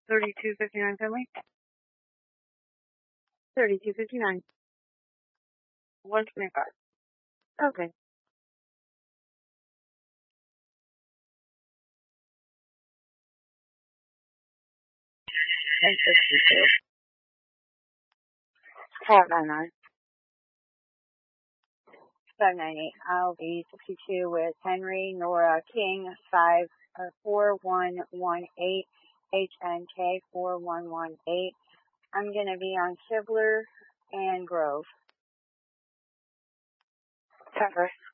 3259 Finley. 3259. 125. Okay. 1062. 599. 798. I'll be 62 with Henry Nora King 4118 HNK 4118. I'm going to be on Sibler and Grove. Cover.